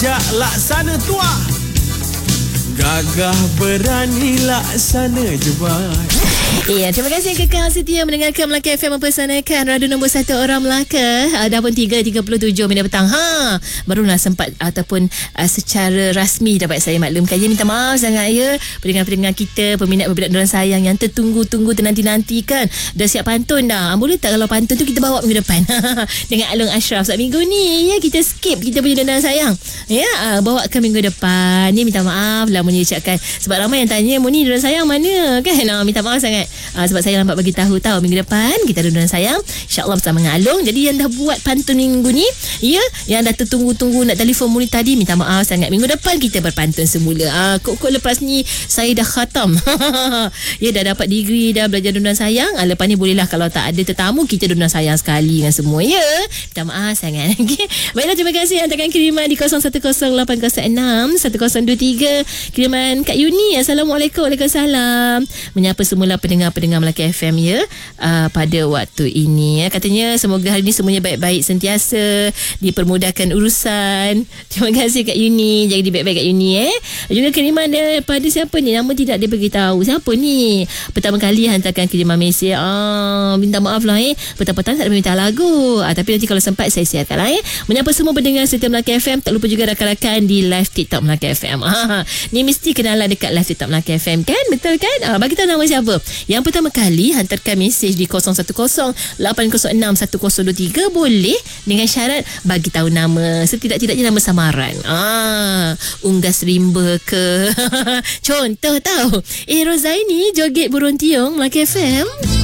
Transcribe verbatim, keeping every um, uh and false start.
bijak laksana tuah, gagah berani laksana jebat. Ya, terima kasih kekal setia mendengarkan Melaka F M mempersanakan radio nombor satu orang Melaka. uh, Dah pun tiga tiga puluh tujuh minit petang. Ha, barulah sempat ataupun uh, secara rasmi dapat saya maklumkan. Ya, minta maaf sangat ya pendengar-pendengar kita, peminat-peminat Nurul Sayang yang tertunggu-tunggu, ternanti-nantikan. Dah siap pantun dah. Boleh tak kalau pantun tu kita bawa minggu depan dengan Alung Ashraf. Sebab minggu ni ya kita skip kita punya Nurul Sayang. Ya, uh, bawa ke minggu depan. Ni minta maaf lah menyucapkan sebab ramai yang tanya Muni Nurul Sayang mana kan. Uh, minta maaf sangat. Uh, sebab saya lambat bagi tahu tahu minggu depan kita ada Nurul Sayang insya-Allah bersama dengan Alung. Jadi yang dah buat pantun minggu ni ya, yang dah tertunggu-tunggu nak telefon Muni tadi, minta maaf sangat. Minggu depan kita berpantun semula. Ah, kok-kok lepas ni saya dah khatam. Ya, dah dapat degree, dah belajar Nurul Sayang. Ah, lepas ni bolehlah kalau tak ada tetamu kita Nurul Sayang sekali dengan semua ya. Minta maaf sangat. Okey. Baiklah, terima kasih hantarkan kiriman di kosong satu kosong lapan kosong enam satu kosong dua tiga. Kiriman Kak Yuni. Assalamualaikum. Waalaikumsalam. Menyapa semula pendengar-pendengar Melaka F M ya, uh, pada waktu ini ya. Katanya semoga hari ini semuanya baik-baik sentiasa, dipermudahkan urusan. Terima kasih Kak Yuni. Jadi baik-baik Kak Yuni eh. Juga kiriman daripada siapa ni, nama tidak dia beritahu. Siapa ni? Pertama kali hantarkan kiriman mesej. Ah, minta maaf lah eh. Petang-petang tak ada minta lagu. Ah, tapi nanti kalau sempat saya siarkan lah eh. Menyapa semua pendengar setia Melaka F M. Tak lupa juga rakan-rakan di live TikTok Melaka F M. Ah, ni mesti kenalan dekat live TikTok Melaka F M kan? Betul kan? Ah, bagi tahu nama siapa. Yang pertama kali hantarkan mesej di kosong satu kosong lapan kosong enam satu kosong dua tiga, boleh dengan syarat bagi tahu nama, setidak-tidaknya nama samaran. Ah, Unggas Rimba ke contoh tahu. Eh, Rozaini joget burung tiung Melaka F M.